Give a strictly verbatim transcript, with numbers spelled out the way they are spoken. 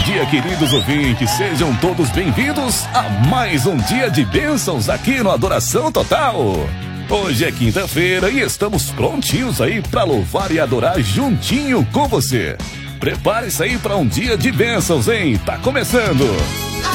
dia, queridos ouvintes, sejam todos bem-vindos a mais um dia de bênçãos aqui no Adoração Total. Hoje é quinta-feira e estamos prontinhos aí para louvar e adorar juntinho com você. Prepare-se aí para um dia de bênçãos, hein? Tá começando!